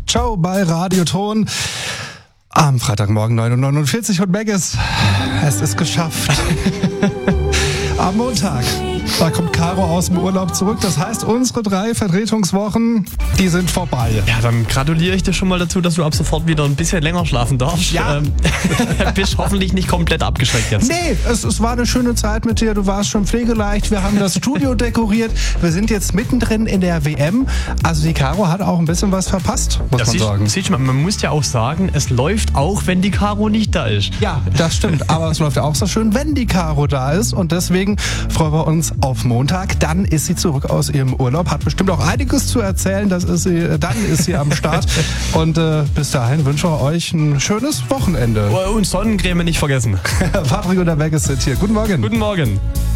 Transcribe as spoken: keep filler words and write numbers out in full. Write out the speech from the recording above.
Ciao bei Radioton. Am Freitagmorgen neun Uhr neunundvierzig und Megis. Es ist geschafft. Am Montag, da kommt Caro aus dem Urlaub zurück. Das heißt, unsere drei Vertretungswochen, die sind vorbei. Ja, dann gratuliere ich dir schon mal dazu, dass du ab sofort wieder ein bisschen länger schlafen darfst. Ja. Ähm, bist hoffentlich nicht komplett abgeschreckt jetzt. Nee, es, es war eine schöne Zeit mit dir. Du warst schon pflegeleicht. Wir haben das Studio dekoriert. Wir sind jetzt mittendrin in der W M. Also die Caro hat auch ein bisschen was verpasst, muss Ja, man siehst, sagen. siehst du mal, man muss ja auch sagen, es läuft auch, wenn die Caro nicht da ist. Ja, das stimmt. Aber es läuft ja auch so schön, wenn die Caro da ist. Und deswegen freuen wir uns auf Montag. Dann ist sie zurück aus ihrem Urlaub. Hat bestimmt auch einiges zu erzählen. Das ist sie, dann ist sie am Start. Und äh, bis dahin wünschen wir euch ein schönes Wochenende. Und Sonnencreme nicht vergessen. Patrick und der Megis sind hier. Guten Morgen. Guten Morgen.